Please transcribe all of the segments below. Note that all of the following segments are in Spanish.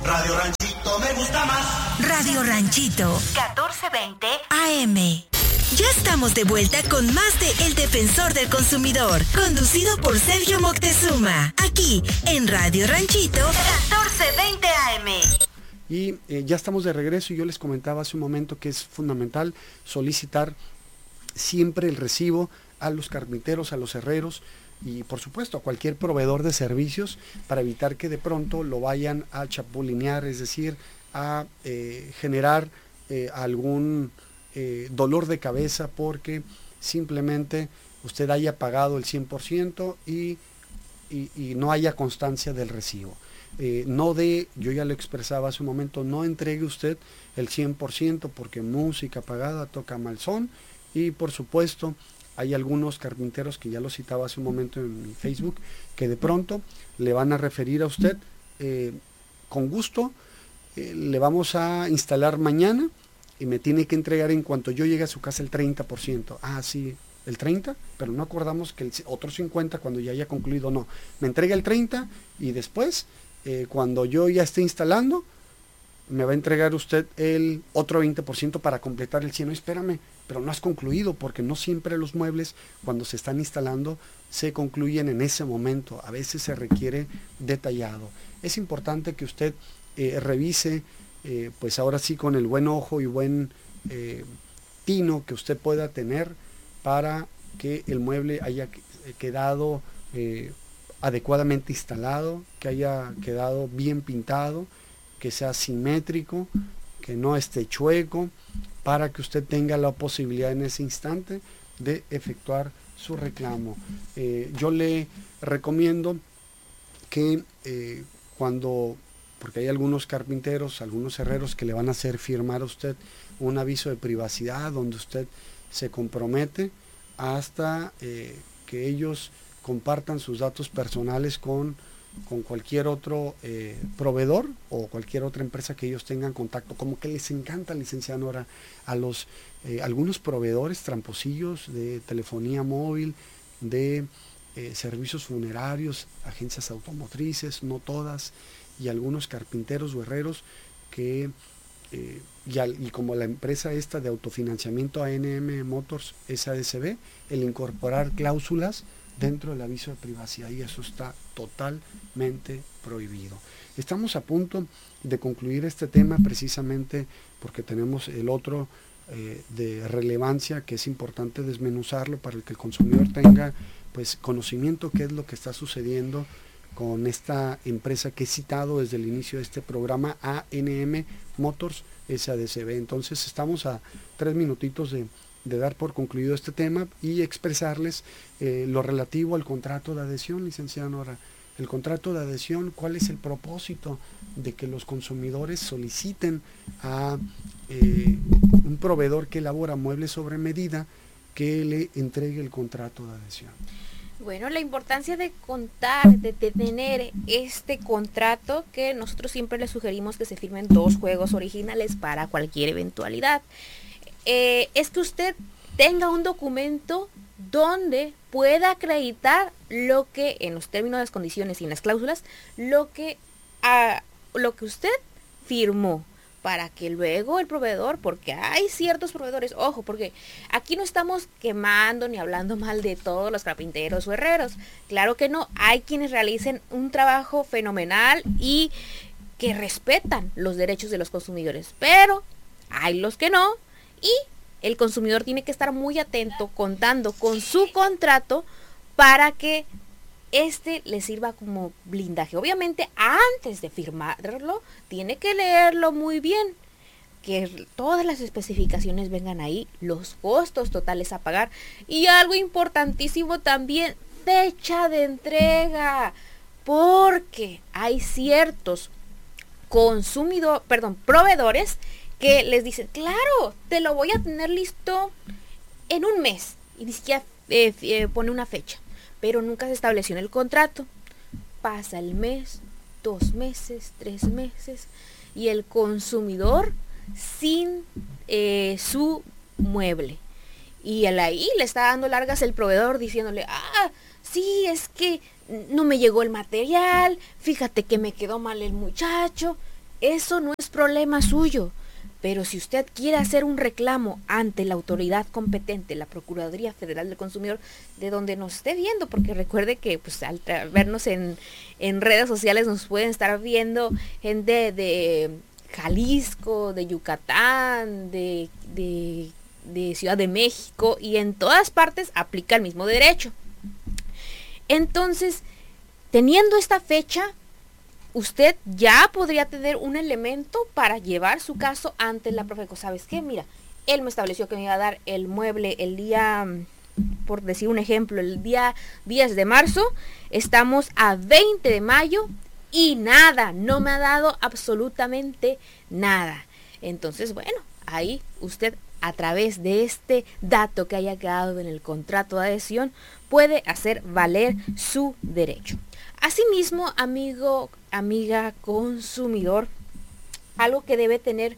Radio Ranchito me gusta más. Radio Ranchito 1420 AM. Ya estamos de vuelta con más de El Defensor del Consumidor, conducido por Sergio Moctezuma, aquí en Radio Ranchito 1420 AM. Y ya estamos de regreso y yo les comentaba hace un momento que es fundamental solicitar siempre el recibo a los carpinteros, a los herreros y por supuesto a cualquier proveedor de servicios para evitar que de pronto lo vayan a chapulinear, es decir, a generar algún dolor de cabeza porque simplemente usted haya pagado el 100% y no haya constancia del recibo. Yo ya lo expresaba hace un momento, no entregue usted el 100% porque música pagada toca mal son y por supuesto hay algunos carpinteros que ya lo citaba hace un momento en mi Facebook que de pronto le van a referir a usted con gusto, le vamos a instalar mañana y me tiene que entregar en cuanto yo llegue a su casa el 30%. Ah, sí, el 30%, pero no acordamos que el otro 50% cuando ya haya concluido, no. Me entrega el 30% y después, cuando yo ya esté instalando, me va a entregar usted el otro 20% para completar el 100%. No, espérame, pero no has concluido, porque no siempre los muebles, cuando se están instalando, se concluyen en ese momento. A veces se requiere detallado. Es importante que usted revise, pues ahora sí con el buen ojo y buen tino que usted pueda tener para que el mueble haya quedado adecuadamente instalado, que haya quedado bien pintado, que sea simétrico, que no esté chueco, para que usted tenga la posibilidad en ese instante de efectuar su reclamo. Yo le recomiendo que porque hay algunos carpinteros, algunos herreros que le van a hacer firmar a usted un aviso de privacidad donde usted se compromete hasta que ellos compartan sus datos personales con cualquier otro proveedor o cualquier otra empresa que ellos tengan contacto. Como que les encanta, licenciada Nora, a algunos proveedores tramposillos de telefonía móvil, de servicios funerarios, agencias automotrices, no todas, y algunos carpinteros o herreros que, y como la empresa esta de autofinanciamiento A&M Motors SADCB, el incorporar cláusulas dentro del aviso de privacidad, y eso está totalmente prohibido. Estamos a punto de concluir este tema precisamente porque tenemos el otro de relevancia que es importante desmenuzarlo para que el consumidor tenga pues conocimiento qué es lo que está sucediendo con esta empresa que he citado desde el inicio de este programa, A&M Motors SADCB. Entonces estamos a 3 minutitos de dar por concluido este tema y expresarles lo relativo al contrato de adhesión, licenciada Nora. El contrato de adhesión, ¿cuál es el propósito de que los consumidores soliciten a un proveedor que elabora muebles sobre medida que le entregue el contrato de adhesión? Bueno, la importancia de contar, de tener este contrato, que nosotros siempre les sugerimos que se firmen 2 juegos originales para cualquier eventualidad. Es que usted tenga un documento donde pueda acreditar lo que, en los términos, las condiciones y en las cláusulas, lo que usted firmó, para que luego el proveedor, porque hay ciertos proveedores, ojo, porque aquí no estamos quemando ni hablando mal de todos los carpinteros o herreros, claro que no, hay quienes realicen un trabajo fenomenal y que respetan los derechos de los consumidores, pero hay los que no, y el consumidor tiene que estar muy atento contando con su contrato para que le sirva como blindaje. Obviamente, antes de firmarlo, tiene que leerlo muy bien, que todas las especificaciones vengan ahí, los costos totales a pagar, y algo importantísimo también, fecha de entrega, porque hay ciertos proveedores que les dicen, claro, te lo voy a tener listo en un mes, y ni siquiera pone una fecha, pero nunca se estableció en el contrato. Pasa el mes, 2 meses, 3 meses, y el consumidor sin su mueble. Y ahí le está dando largas el proveedor diciéndole, sí, es que no me llegó el material, fíjate que me quedó mal el muchacho. eso no es problema suyo. Pero si usted quiere hacer un reclamo ante la autoridad competente, la Procuraduría Federal del Consumidor, de donde nos esté viendo, porque recuerde que pues al vernos en redes sociales nos pueden estar viendo gente de Jalisco, de Yucatán, de Ciudad de México, y en todas partes aplica el mismo derecho. Entonces, teniendo esta fecha, usted ya podría tener un elemento para llevar su caso ante la Profeco. ¿Sabes qué? Mira, él me estableció que me iba a dar el mueble el día, por decir un ejemplo, el día 10 de marzo, estamos a 20 de mayo y nada, no me ha dado absolutamente nada. Entonces, bueno, ahí usted, a través de este dato que haya quedado en el contrato de adhesión, puede hacer valer su derecho. Asimismo, amigo, amiga consumidor, algo que debe tener,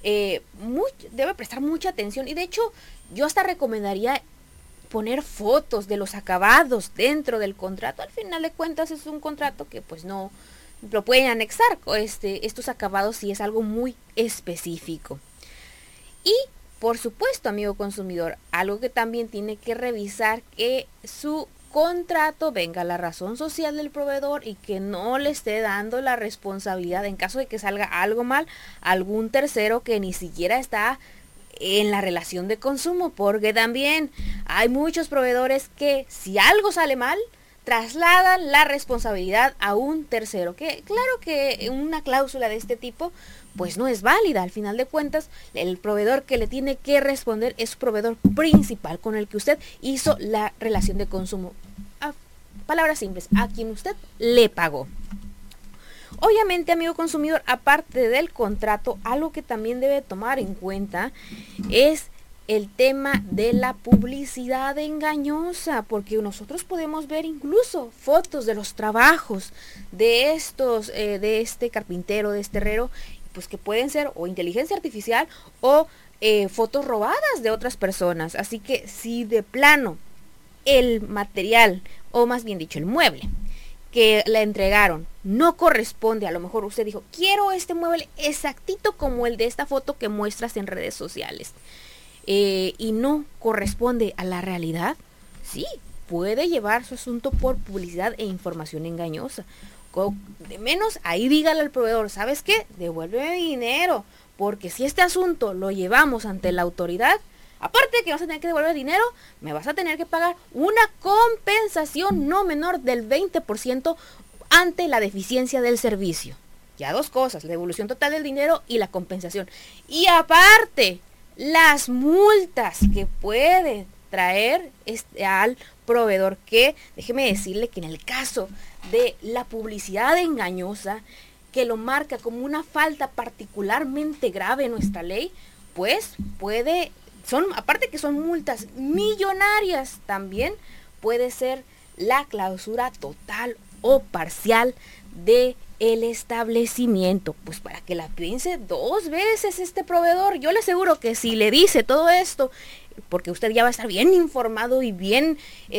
debe prestar mucha atención, y de hecho yo hasta recomendaría poner fotos de los acabados dentro del contrato. Al final de cuentas es un contrato que pues no lo pueden anexar estos acabados si es algo muy específico. Y por supuesto, amigo consumidor, algo que también tiene que revisar, que su contrato venga la razón social del proveedor y que no le esté dando la responsabilidad en caso de que salga algo mal a algún tercero que ni siquiera está en la relación de consumo, porque también hay muchos proveedores que si algo sale mal trasladan la responsabilidad a un tercero, que claro que una cláusula de este tipo pues no es válida. Al final de cuentas, el proveedor que le tiene que responder es su proveedor principal, con el que usted hizo la relación de consumo. A palabras simples, a quien usted le pagó. Obviamente, amigo consumidor, aparte del contrato, algo que también debe tomar en cuenta es el tema de la publicidad engañosa, porque nosotros podemos ver incluso fotos de los trabajos de este carpintero, de este herrero, pues que pueden ser o inteligencia artificial o fotos robadas de otras personas. Así que si de plano el material, o más bien dicho el mueble que le entregaron no corresponde, a lo mejor usted dijo, quiero este mueble exactito como el de esta foto que muestras en redes sociales, y no corresponde a la realidad, sí, puede llevar su asunto por publicidad e información engañosa. De menos, ahí dígale al proveedor, ¿sabes qué? Devuélveme mi dinero, porque si este asunto lo llevamos ante la autoridad, aparte de que vas a tener que devolver dinero, me vas a tener que pagar una compensación no menor del 20% ante la deficiencia del servicio. Ya dos cosas, la devolución total del dinero y la compensación. Y aparte, las multas que puede traer al proveedor, que déjeme decirle que en el caso de la publicidad engañosa, que lo marca como una falta particularmente grave en nuestra ley, pues aparte que son multas millonarias, también puede ser la clausura total o parcial de el establecimiento, pues para que la piense dos veces este proveedor. Yo le aseguro que si le dice todo esto, porque usted ya va a estar bien informado y bien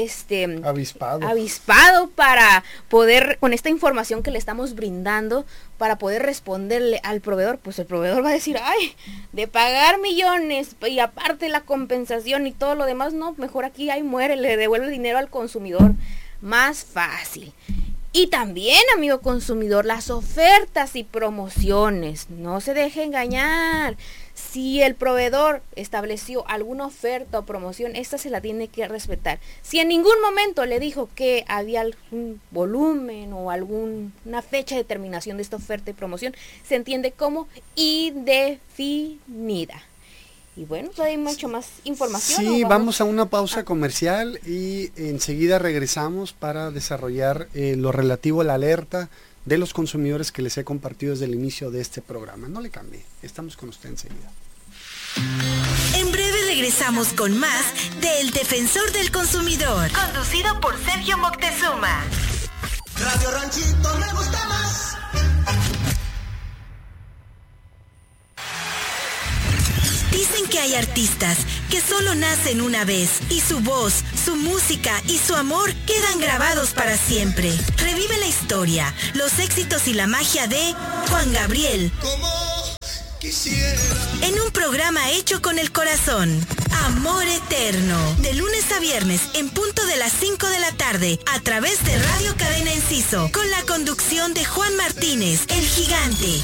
avispado para poder, con esta información que le estamos brindando, para poder responderle al proveedor, pues el proveedor va a decir, ay, de pagar millones y aparte la compensación y todo lo demás, no, mejor aquí ahí muere, le devuelve el dinero al consumidor, más fácil. Y también, amigo consumidor, las ofertas y promociones, no se deje engañar. Si el proveedor estableció alguna oferta o promoción, esta se la tiene que respetar. Si en ningún momento le dijo que había algún volumen o alguna fecha de terminación de esta oferta y promoción, se entiende como indefinida. Y bueno, hay mucho más información. Sí, vamos a una pausa comercial y enseguida regresamos para desarrollar lo relativo a la alerta de los consumidores que les he compartido desde el inicio de este programa. No le cambie, estamos con usted enseguida. En breve regresamos con más del Defensor del Consumidor, conducido por Sergio Moctezuma. Radio Ranchito me gusta más. Dicen que hay artistas que solo nacen una vez y su voz, su música y su amor quedan grabados para siempre. Revive la historia, los éxitos y la magia de Juan Gabriel. Como quisiera. En un programa hecho con el corazón. Amor Eterno. De lunes a viernes en punto de las 5 de la tarde a través de Radio Cadena Enciso. Con la conducción de Juan Martínez, el gigante.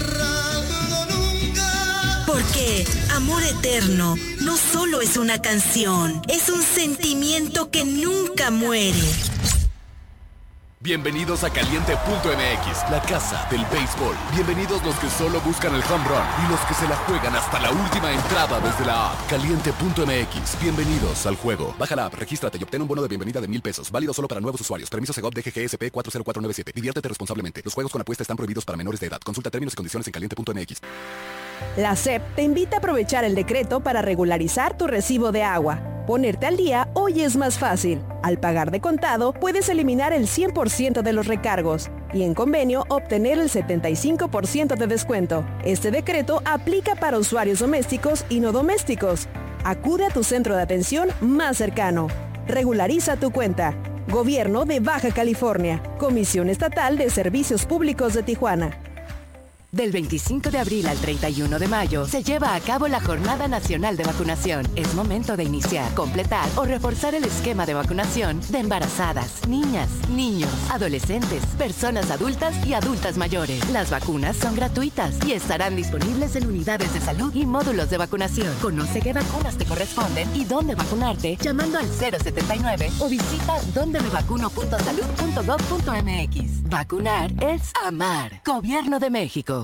Porque Amor Eterno no solo es una canción, es un sentimiento que nunca muere. Bienvenidos a Caliente.mx, la casa del béisbol. Bienvenidos los que solo buscan el home run y los que se la juegan hasta la última entrada desde la app. Caliente.mx, bienvenidos al juego. Baja la app, regístrate y obtén un bono de bienvenida de $1,000. Válido solo para nuevos usuarios. Permiso Segov DGGSP 40497. Diviértete responsablemente. Los juegos con apuesta están prohibidos para menores de edad. Consulta términos y condiciones en Caliente.mx. La SEP te invita a aprovechar el decreto para regularizar tu recibo de agua. Ponerte al día hoy es más fácil. Al pagar de contado, puedes eliminar el 100% de los recargos y en convenio obtener el 75% de descuento. Este decreto aplica para usuarios domésticos y no domésticos. Acude a tu centro de atención más cercano. Regulariza tu cuenta. Gobierno de Baja California. Comisión Estatal de Servicios Públicos de Tijuana. Del 25 de abril al 31 de mayo se lleva a cabo la Jornada Nacional de Vacunación. Es momento de iniciar, completar o reforzar el esquema de vacunación de embarazadas, niñas, niños, adolescentes, personas adultas y adultas mayores. Las vacunas son gratuitas y estarán disponibles en unidades de salud y módulos de vacunación. Conoce qué vacunas te corresponden y dónde vacunarte llamando al 079 o visita dondemevacuno.salud.gov.mx. Vacunar es amar. Gobierno de México.